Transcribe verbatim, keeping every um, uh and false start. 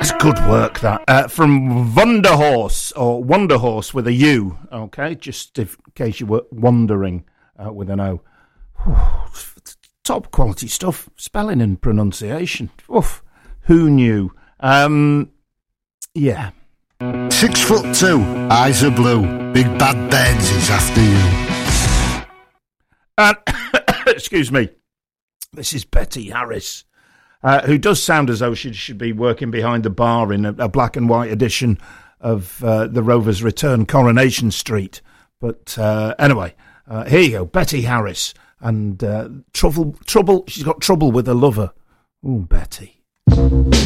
That's good work, that. Uh, from Wunderhorse, or Wonderhorse with a U, okay? Just if, in case you were wondering uh, with an O. Top quality stuff. Spelling and pronunciation. Oof. Who knew? Um, yeah. Six foot two, eyes are blue. Big bad Benz is after you. And, excuse me. This is Betty Harris. Uh, who does sound as though she should be working behind the bar in a, a black and white edition of uh, The Rovers Return, Coronation Street. But uh, anyway, uh, here you go, Betty Harris. And uh, trouble, trouble. She's got trouble with her lover. Ooh, Betty.